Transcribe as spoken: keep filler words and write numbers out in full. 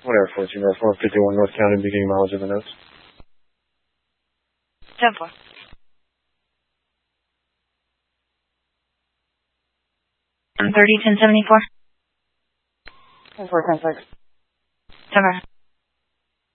Whatever, fourteen or four fifty-one North County, beginning mileage of the notes. ten four. thirty, ten seventy-four. ten four, ten six. ten four.